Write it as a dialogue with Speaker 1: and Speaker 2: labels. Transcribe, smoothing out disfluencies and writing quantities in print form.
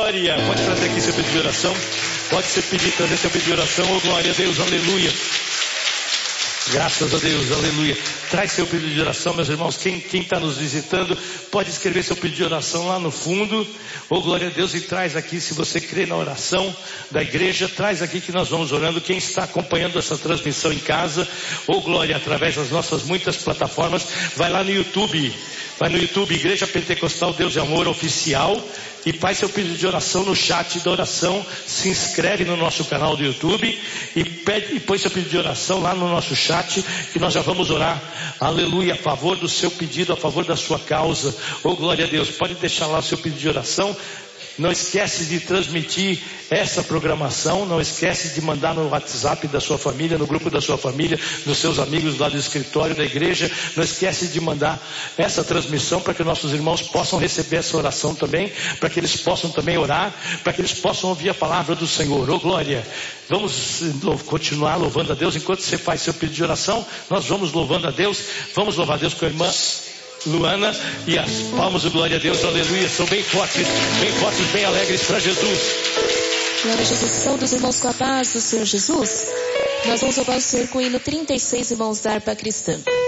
Speaker 1: glória. Pode trazer aqui seu pedido de oração. Pode ser pedir, trazer seu pedido de oração. Oh, glória a Deus, aleluia. Graças a Deus, aleluia. Traz seu pedido de oração, meus irmãos. Quem está nos visitando, pode escrever seu pedido de oração lá no fundo. Oh, glória a Deus, e traz aqui, se você crê na oração da igreja, traz aqui que nós vamos orando. Quem está acompanhando essa transmissão em casa, oh, glória, através das nossas muitas plataformas, vai lá no YouTube. Vai no YouTube, Igreja Pentecostal Deus e Amor Oficial, e faz seu pedido de oração no chat da oração. Se inscreve no nosso canal do YouTube e põe seu pedido de oração lá no nosso chat, que nós já vamos orar, aleluia, a favor do seu pedido, a favor da sua causa. Oh, glória a Deus. Pode deixar lá o seu pedido de oração. Não esquece de transmitir essa programação, não esquece de mandar no WhatsApp da sua família, no grupo da sua família, dos seus amigos lá do escritório da igreja. Não esquece de mandar essa transmissão para que nossos irmãos possam receber essa oração também, para que eles possam também orar, para que eles possam ouvir a palavra do Senhor. Oh, glória! Vamos continuar louvando a Deus. Enquanto você faz seu pedido de oração, nós vamos louvando a Deus. Vamos louvar a Deus com a irmã Luana, e as palmas do glória a Deus, aleluia, são bem fortes, bem alegres para Jesus.
Speaker 2: Glória a Jesus. Saúde os irmãos com a paz do Senhor Jesus. Nós vamos louvar o Senhor com o hino 36, irmãos da harpa cristã.